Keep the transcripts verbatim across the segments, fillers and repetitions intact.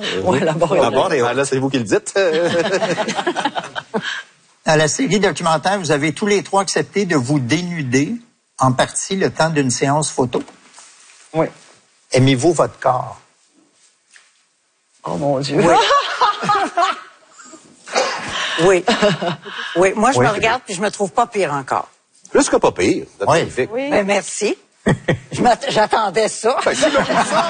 Oui, la barre est haute. La barre est haute. Ah, là, c'est vous qui le dites. Dans la série documentaire, vous avez tous les trois accepté de vous dénuder, en partie le temps d'une séance photo. Oui. Aimez-vous votre corps? Oh mon Dieu. Oui. Oui. Oui. Moi, je Oui. me regarde puis je me trouve pas pire encore. Plus que pas pire. C'est Oui. magnifique. Oui. Ben, merci. Je m'att- J'attendais ça. Ben, si, ben, ça.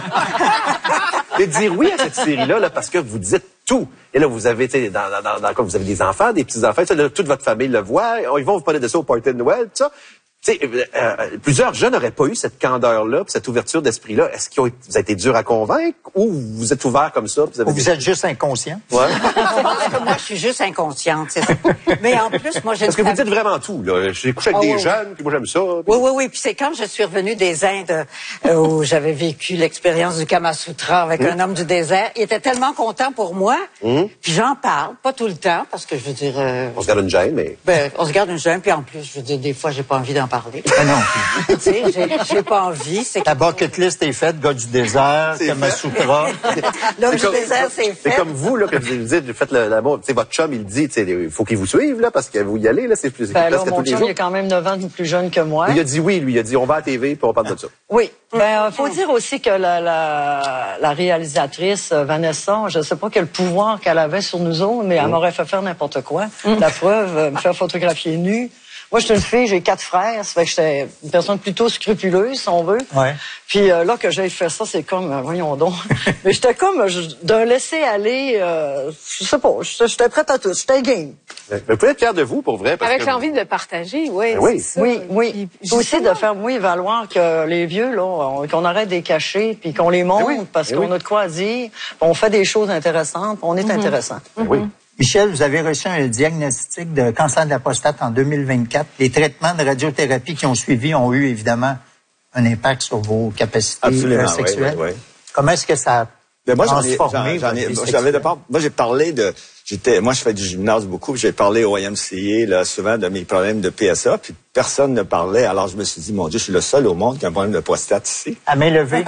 Mais dire oui à cette série-là, là, parce que vous dites tout. Et là, vous avez, tu sais, dans, dans, dans, comme vous avez des enfants, des petits-enfants, ça, là, toute votre famille le voit. Ils vont vous parler de ça au party de Noël, tout ça. Tu sais, euh, euh, plusieurs jeunes n'auraient pas eu cette candeur-là, puis cette ouverture d'esprit-là. Est-ce qu'ils ont, vous avez été dur à convaincre ou vous êtes ouvert comme ça? Puis vous avez Ou vous des- êtes juste inconscient? Ouais. Je pense que moi, je suis juste inconsciente, c'est ça. Mais en plus, moi, j'ai Parce que une vous dites famille- vraiment tout, là. J'ai couché avec Ah, des oui, jeunes, puis moi j'aime ça. puis- Oui, oui, oui. Puis c'est quand je suis revenue des Indes euh, où j'avais vécu l'expérience du Kama Sutra avec un homme du désert. Il était tellement content pour moi. Puis j'en parle, pas tout le temps, parce que je veux dire... euh, On se garde une gêne, mais... ben, on se garde une gêne, puis en plus, je veux dire, des fois, j'ai pas envie d'en parler. Ah non. Tu sais, j'ai- j'ai pas envie. C'est La bucket list est faite, gars du désert, C'est Kama fait. Sutra. L'homme C'est du comme- désert, c'est fait. C'est comme vous, là, que vous dites, vous faites le- l'amour. Tu sais, votre chum, il dit, tu sais, il faut qu'il vous suive, là, parce que vous y allez, là, c'est plus, Ben là, presque mon tous les chum, jours. il est quand même neuf ans de plus jeune que moi. Il a dit oui, lui. Il a dit, on va à la T V, puis on parle de ça. Oui. Ben, euh, faut dire aussi que la, la, la réalisatrice, euh, Vanessa, je ne sais pas quel pouvoir qu'elle avait sur nous autres, mais elle m'aurait fait faire n'importe quoi. La preuve, euh, me faire photographier nue. Moi, je suis une fille, j'ai quatre frères, ça fait que j'étais une personne plutôt scrupuleuse, si on veut. Ouais. Puis euh, là, que j'ai fait ça, c'est comme, euh, voyons donc. Mais j'étais comme euh, je- d'un laisser-aller, euh, je sais pas, j'étais j'étais prête à tout, j'étais game. Mais vous pouvez être fier de vous, pour vrai. Parce Avec que l'envie de le partager, oui. Ben oui. c'est ça. Oui, oui. Puis, Puis aussi justement, de faire, oui, valoir que les vieux, là, on- qu'on arrête de les cacher, puis qu'on les montre, oui, parce ben qu'on oui. a de quoi dire, puis on fait des choses intéressantes, puis on est intéressant. Oui. Michel, vous avez reçu un diagnostic de cancer de la prostate en deux mille vingt-quatre. Les traitements de radiothérapie qui ont suivi ont eu évidemment un impact sur vos capacités Absolument, euh, oui, sexuelles. oui, oui. Comment est-ce que ça a Mais moi, j'en ai, transformé j'en, j'en ai, votre vie j'avais sexuelle? d'abord, moi, j'ai parlé de, j'étais, moi, je fais du gymnase beaucoup, puis j'ai parlé au Y M C A, là, souvent de mes problèmes de P S A, puis personne ne parlait, alors je me suis dit, mon Dieu, je suis le seul au monde qui a un problème de prostate ici. À main levée.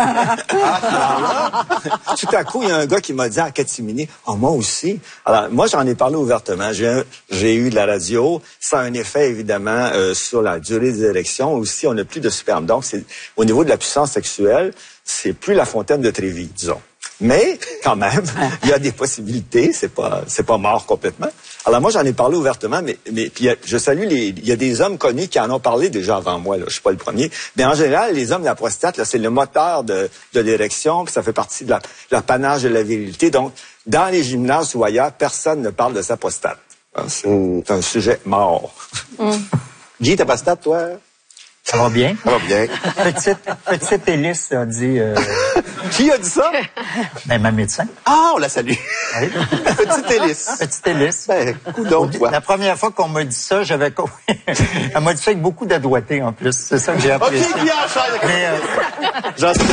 Tout à coup, il y a un gars qui m'a dit à Catimini, oh, moi aussi. Alors, moi, j'en ai parlé ouvertement. J'ai, j'ai eu de la radio. Ça a un effet, évidemment, euh, sur la durée des érections. Aussi, on n'a plus de sperme. Donc, c'est, au niveau de la puissance sexuelle, c'est plus la fontaine de Trévi, disons. Mais, quand même, il y a des possibilités. C'est pas, c'est pas mort complètement. Alors, moi, j'en ai parlé ouvertement, mais, mais, puis, je salue les, il y a des hommes connus qui en ont parlé déjà avant moi, là. Je suis pas le premier. Mais en général, les hommes, la prostate, là, c'est le moteur de, de l'érection, puis ça fait partie de la, l'apanage de la virilité. Donc, dans les gymnases ou ailleurs, personne ne parle de sa prostate. Hein, C'est, c'est un sujet mort. Guy, ta prostate, toi? Ça va bien? Ça va bien. Petite, petite hélice, a dit euh, Qui a dit ça? ben, ma médecin. Ah, on la salue. Oui. Petite hélice. Petite hélice. Ben, coudonc, toi. La première fois qu'on m'a dit ça, j'avais... co- Elle m'a dit ça avec beaucoup de doigté, en plus. C'est ça que j'ai OK, apprécié. Guy enchaîne. Mais, euh, J'en sais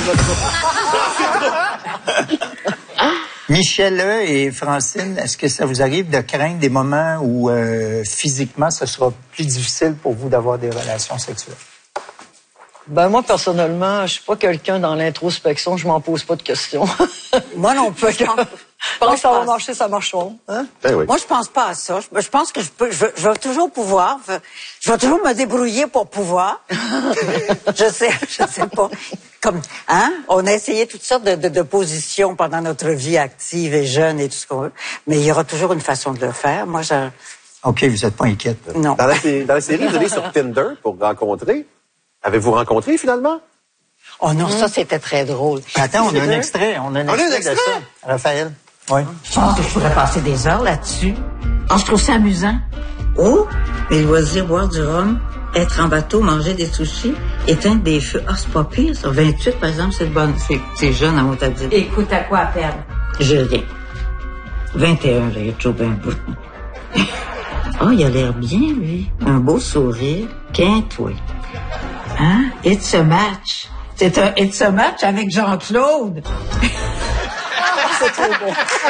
pas. Michel et Francine, est-ce que ça vous arrive de craindre des moments où euh, physiquement, ce sera plus difficile pour vous d'avoir des relations sexuelles? Ben, moi, personnellement, je suis pas quelqu'un dans l'introspection, je m'en pose pas de questions. Moi non plus. Je pense que ça va marcher, ça marchera. Hein? Ben oui. Moi, je pense pas à ça. Je, je pense que je peux, je, je vais toujours pouvoir, je vais toujours me débrouiller pour pouvoir. je sais, je sais pas. Comme, hein? On a essayé toutes sortes de, de, de positions pendant notre vie active et jeune et tout ce qu'on veut. Mais il y aura toujours une façon de le faire. Moi, je, OK, vous n'êtes pas inquiète. non. Dans la, sé- dans la série, vous allez sur Tinder pour rencontrer. Avez-vous rencontré, finalement? Oh non, ça, c'était très drôle. Attends, on a un extrait. On a un On a un extrait, de extrait? ça. Raphaël. Oui. Je pense que je pourrais passer des heures là-dessus. Oh, je trouve ça amusant. Oh, mes loisirs, boire du rhum, être en bateau, manger des sushis, éteindre des feux. Ah, c'est pas pire, ça. vingt-huit, par exemple, c'est bon. C'est, c'est jeune, à mon avis. Écoute, à quoi à perdre? J'ai rien. vingt et un, là, il y a toujours bien beau. Ah, il a l'air bien, lui. Un beau sourire. Qu'un-toi. Hein? It's a match. C'est un It's a match avec Jean-Claude. C'est trop beau.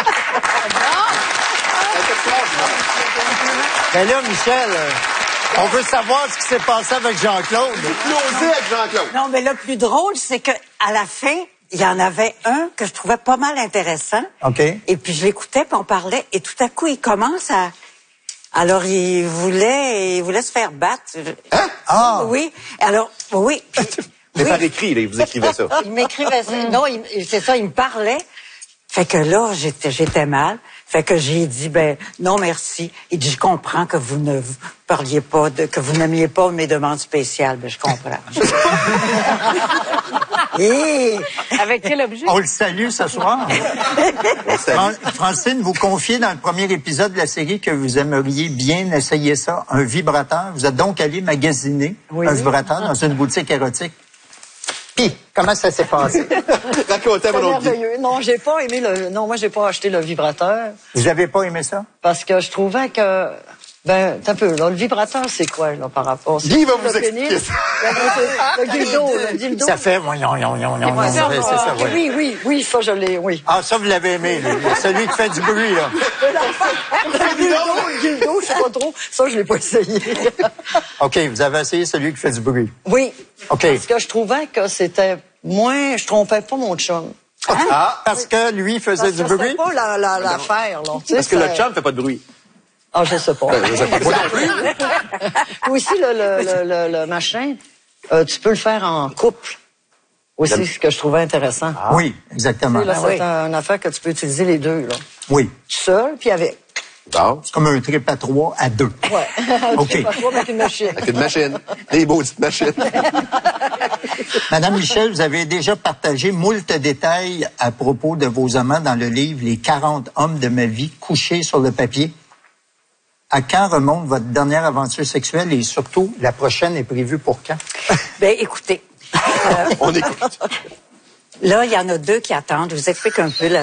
Ben là, Michel, euh, on veut savoir ce qui s'est passé avec Jean-Claude. Closé avec Jean-Claude. Non, mais le plus drôle, c'est que à la fin, il y en avait un que je trouvais pas mal intéressant. OK. Et puis je l'écoutais, puis on parlait, et tout à coup, il commence à... Alors, il voulait, il voulait se faire battre. Hein? Ah! Oui. Alors, oui. Puis, Mais oui. par écrit, là, il vous écrivait ça. Il m'écrivait ça. Non, il- c'est ça, il me parlait. Fait que là, j'étais, j'étais mal. Fait que j'ai dit, ben, non, merci. Il dit, je comprends que vous ne vous parliez pas de, que vous n'aimiez pas mes demandes spéciales. Ben, je comprends. Et... Avec quel objet? On le salue ce soir. On salue. Fran- Francine, vous confiez dans le premier épisode de la série que vous aimeriez bien essayer ça, un vibrateur. Vous êtes donc allé magasiner Oui. un vibrateur dans une boutique érotique. Puis, comment ça s'est passé? Racontez C'est mon autre vie. merveilleux. Non, j'ai pas aimé le. Non, moi, j'ai pas acheté le vibrateur Vous avez pas aimé ça? parce que je trouvais que. Ben, t'as peu. Là, le vibrateur, c'est quoi, là, par rapport? C'est Guy va le vous pénis? expliquer ça. Le dildo, le dildo. Ça fait... voyons, voyons, voyons, voyons, Ouais, c'est ça, ça, ah, ouais. Oui, oui, oui, ça, je l'ai, oui. Ah, ça, vous l'avez aimé, lui. Celui qui fait du bruit, là. Le dildo, le dildo, je sais pas trop. Ça, je l'ai pas essayé. OK, vous avez essayé celui qui fait du bruit. Oui. OK. Parce que je trouvais que c'était moins. Je trompais pas mon chum. Ah, Parce que lui faisait Parce du que c'était bruit? pas la, la, l'affaire, là. Tu sais, parce que le c'est- chum fait pas de bruit. Ah, je sais pas. Je sais pas. Moi non plus. Aussi, le, le, le, le, le machin, euh, tu peux le faire en couple. Aussi, ce que je trouvais intéressant. Oui, exactement. Tu sais, là, Ah c'est oui. une affaire que tu peux utiliser les deux, là. Oui. Seul, puis avec. Bon. C'est comme un trip à trois à deux. Ouais. OK. Tu sais pas trop avec une machine. Avec une machine. Des maudites machines. Madame Michel, vous avez déjà partagé moult détails à propos de vos amants dans le livre Les quarante hommes de ma vie couchés sur le papier. À quand remonte votre dernière aventure sexuelle et surtout, la prochaine est prévue pour quand? Ben, écoutez. euh, On écoute. Là, il y en a deux qui attendent. Je vous explique un peu la...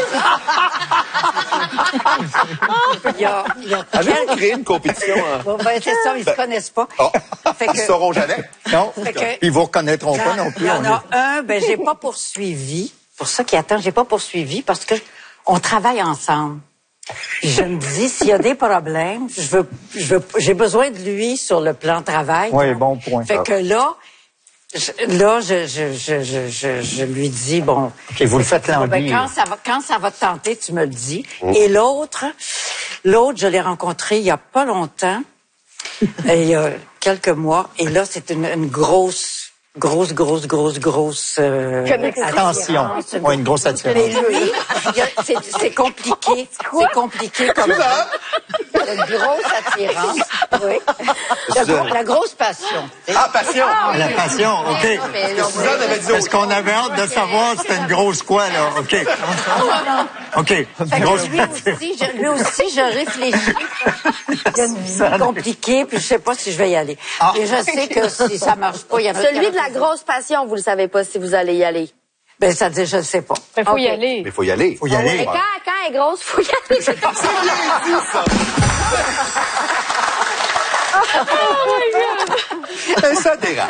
Il y a, il y a Avez-vous créé une compétition? Hein? Bon, ben, c'est ça, ils se connaissent pas. Oh. Fait Ils que- ne sauront jamais. Non. Fait que- Ils vous reconnaîtront pas non plus. Il y en on a un, ben, j'ai pas poursuivi. Pour ça qui attend, j'ai pas poursuivi parce que on travaille ensemble. Puis je me dis, s'il y a des problèmes, je veux, je veux, j'ai besoin de lui sur le plan travail. Oui, bon point. Fait que là, je, là, je, je, je, je, je, je lui dis, bon. OK, vous le faites Bon, ben, languir. quand ça va, quand ça va te tenter, tu me le dis. Et l'autre, l'autre, je l'ai rencontré il y a pas longtemps, et il y a quelques mois, et là, c'est une, une grosse, grosse, grosse, grosse, grosse. Euh, Attention. attirance. Oui, une grosse Mais attirance. lui, il y a- c'est c'est compliqué. C'est compliqué comme ça. Une grosse attirance. Oui. La, gro- la grosse passion. Ah, passion! La passion, OK. Suzanne avait dit Parce qu'on avait hâte de savoir c'était une grosse quoi, là. OK. OK. Fait Grosse que lui aussi, je, lui aussi, je réfléchis. Il y a une vie compliquée, puis je sais pas si je vais y aller. Ah. Et je sais que si ça marche pas, il y en a Celui de la grosse passion, vous le savez pas si vous allez y aller. Ben, ça dit, je ne sais pas. Il faut OK. y aller. Mais il faut y aller. Faut y aller. Et quand, quand elle est grosse, faut y aller. C'est comme ça. Et ça dérape.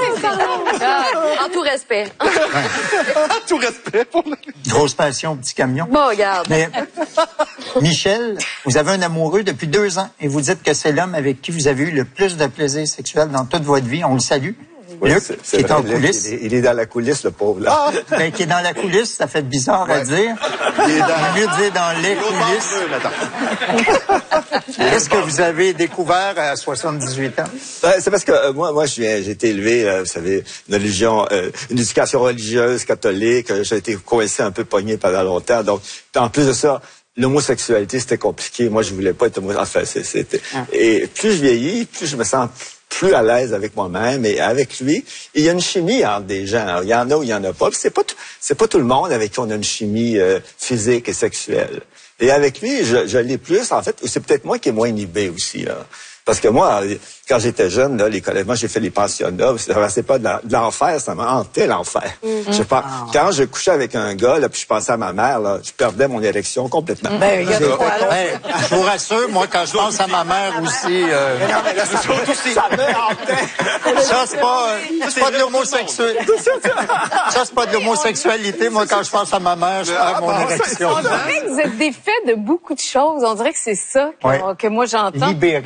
En tout respect. Tout respect pour le... Grosse passion, petit camion. Bon, regarde. Mais, Michel, vous avez un amoureux depuis deux ans et vous dites que c'est l'homme avec qui vous avez eu le plus de plaisir sexuel dans toute votre vie. On le salue. Oui, Luc, c'est- qui c'est est en vrai, Luc, coulisses. Il est, il est dans la coulisse, le pauvre, là. Ben, qui est dans la coulisse, ça fait bizarre à Ouais. dire. Il est dans- Il est mieux de dire dans les L'autre coulisses. bord bleu, maintenant. Qu'est-ce que vous avez découvert à soixante-dix-huit ans? Ouais, c'est parce que euh, moi, moi, je viens, j'ai été élevé, euh, vous savez, une religion, euh, une éducation religieuse catholique. euh, J'ai été coincé un peu pogné pendant longtemps. Donc, en plus de ça, l'homosexualité, c'était compliqué. Moi, je voulais pas être homosexuel. Enfin, c'est- c'était. Et plus je vieillis, plus je me sens plus à l'aise avec moi-même et avec lui. Et il y a une chimie entre des gens. Alors, il y en a ou il y en a pas. Puis c'est pas tout, c'est pas tout le monde avec qui on a une chimie euh, physique et sexuelle. Et avec lui, je, je l'ai plus, en fait. C'est peut-être moi qui est moins inhibé aussi, là. Parce que moi, quand j'étais jeune, là, les collèges, moi, j'ai fait les pensionnats. C'est pas de la- de l'enfer, ça m'a hanté l'enfer. Je sais pas. Quand je couchais avec un gars, là, puis je pensais à ma mère, là, je perdais mon érection complètement. Ben, il y a de quoi, là. Hey, je vous rassure, moi, quand je pense à ma mère aussi, euh, Ça me hantait. ça, c'est pas, euh, c'est pas de l'homosexualité. Ça, c'est pas de l'homosexualité. Moi, quand je pense à ma mère, je perds mon érection. On dirait que vous êtes défait de beaucoup de choses. On dirait que c'est ça que, Ouais. que moi j'entends. Libéré. Libéré.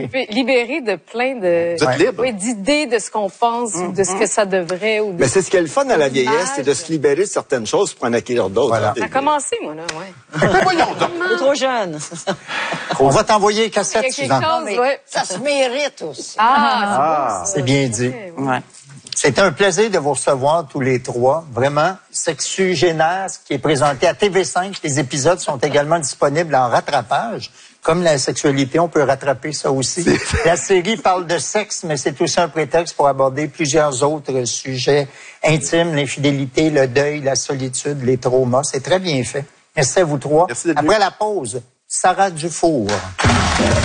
libérer de plein de... Vous êtes libre. Oui, d'idées de ce qu'on pense ou de ce que ça devrait. Ou de... Mais c'est ce qui est le fun à la vieillesse, L'image. c'est de se libérer de certaines choses pour en acquérir d'autres. Voilà. hein. Ça a commencé, moi, là, ouais. Mais voyons donc. T'es trop jeune. On va t'envoyer les Il y a cassettes, quelque Suzanne. chose, Mais ouais. ça se mérite aussi. Ah, C'est bien dit. Ouais, ouais. Ouais. C'était un plaisir de vous recevoir tous les trois. Vraiment, Sexugénaire, qui est présenté à T V cinq. Les épisodes sont également disponibles en rattrapage. Comme la sexualité, on peut rattraper ça aussi. La série parle de sexe, mais c'est aussi un prétexte pour aborder plusieurs autres sujets intimes, l'infidélité, le deuil, la solitude, les traumas. C'est très bien fait. Merci à vous trois. Merci d'être venu. Après la pause, Sarah Dufour.